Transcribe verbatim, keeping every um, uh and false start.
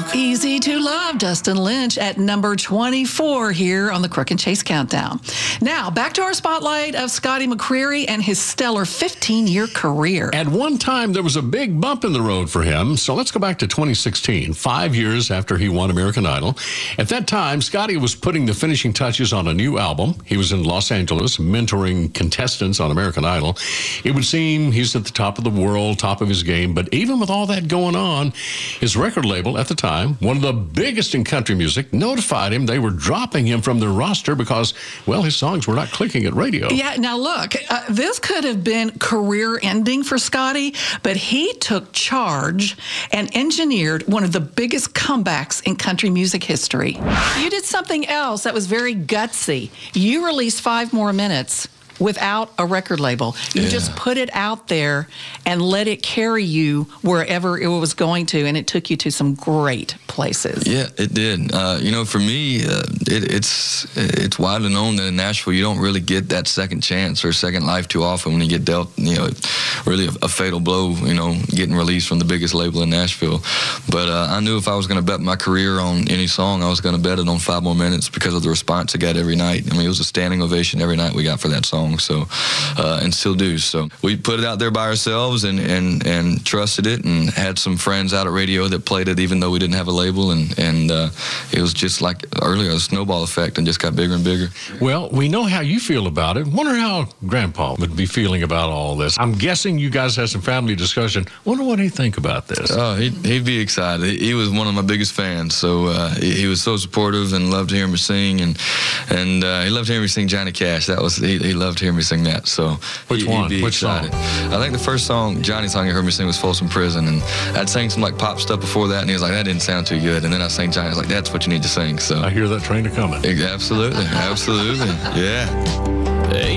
Easy to Love, Dustin Lynch at number twenty-four here on the Crook and Chase Countdown. Now, back to our spotlight of Scotty McCreery and his stellar fifteen-year career. At one time, there was a big bump in the road for him, so let's go back to twenty sixteen, five years after he won American Idol. At that time, Scotty was putting the finishing touches on a new album. He was in Los Angeles mentoring contestants on American Idol. It would seem he's at the top of the world, top of his game, but even with all that going on, his record label at the time, one of the biggest in country music, notified him they were dropping him from their roster because, well, his songs were not clicking at radio. Yeah, now look, uh, this could have been career-ending for Scotty, but he took charge and engineered one of the biggest comebacks in country music history. You did something else that was very gutsy. You released Five More Minutes without a record label. You Yeah. just put it out there and let it carry you wherever it was going to, and it took you to some great places. Yeah, it did. Uh, you know, for me, uh, it, it's it's widely known that in Nashville you don't really get that second chance or second life too often when you get dealt, you know, really a, a fatal blow, you know, getting released from the biggest label in Nashville. But uh, I knew if I was going to bet my career on any song, I was going to bet it on Five More Minutes because of the response I got every night. I mean, it was a standing ovation every night we got for that song. So, uh, and still do. So we put it out there by ourselves and, and, and trusted it, and had some friends out at radio that played it even though we didn't have a label. And, and uh, it was just like earlier, a snowball effect, and just got bigger and bigger. Well, we know how you feel about it. Wonder how Grandpa would be feeling about all this. I'm guessing you guys had some family discussion. Wonder what he'd think about this. Oh, he'd, he'd be excited. He, he was one of my biggest fans, so uh, he, he was so supportive and loved hearing me sing, and and uh, he loved hearing me sing Johnny Cash. That was he, he loved hearing me sing that. So which he, one? He'd be Which excited. song? I think the first song, Johnny song, he heard me sing was Folsom Prison, and I'd sang some like pop stuff before that, and he was like, "That didn't sound too good." And then I sang Johnny. I was like, "That's what you need to sing." So I hear that train a coming. absolutely, absolutely, yeah. Hey.